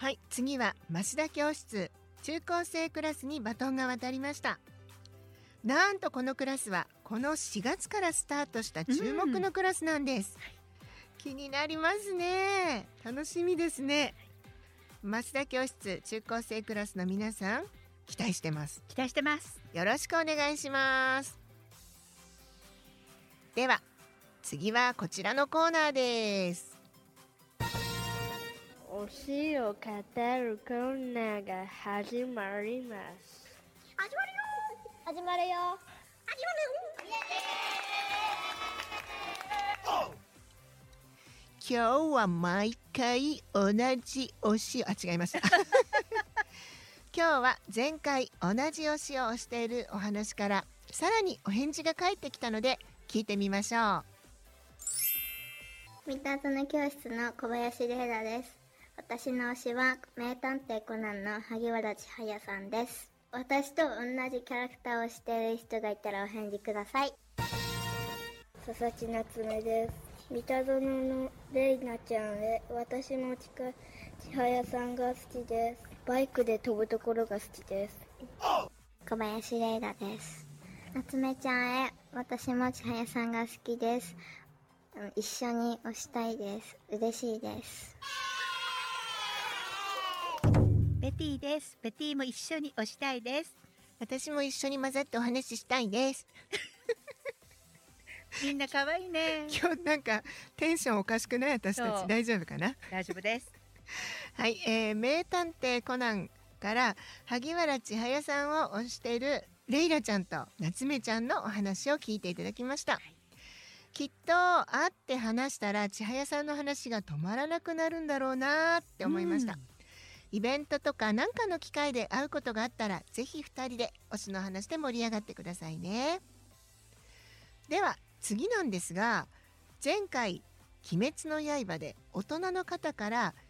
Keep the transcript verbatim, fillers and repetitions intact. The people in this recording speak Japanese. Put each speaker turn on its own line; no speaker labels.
はい、次は増田教室中高生クラスにバトンが渡りました。なんとこのクラスはこのしがつからスタートした注目のクラスなんです、うん、気になりますね。楽しみですね。増田教室中高生クラスの皆さん、期待してます。
期待してます。
よろしくお願いします。では次はこちらのコーナーです。
推しを語るコーナーが始まります。
始まるよ始まるよ始まるよ。
今日は毎回同じ推し、あ、違いました今日は前回同じ推しを推しているお話からさらにお返事が返ってきたので聞いてみましょ
う。三田園教室の小林玲奈です。私の推しは名探偵コナンの萩原千早さんです。私と同じキャラクターをしている人がいたらお返事ください。
佐々木夏目です。三田園のレイナちゃんへ、私も近い千早さんが好きです。バイクで飛ぶところが好きです。
小林玲奈です。夏目ちゃんへ、私も千早さんが好きです。一緒に推したいです。嬉しいです。
ベティです。ベティも一緒に推したいです。
私も一緒に混ざってお話ししたいです
みんな可愛いね。
今日なんかテンションおかしくない？私たち大丈夫かな？
大丈夫です
はい、えー、名探偵コナンから萩原千早さんを推しているレイラちゃんと夏目ちゃんのお話を聞いていただきました、はい、きっと会って話したら千早さんの話が止まらなくなるんだろうなって思いました。イベントとか何かの機会で会うことがあったらぜひふたりで推しの話で盛り上がってくださいね。では次なんですが、前回鬼滅の刃で大人の方から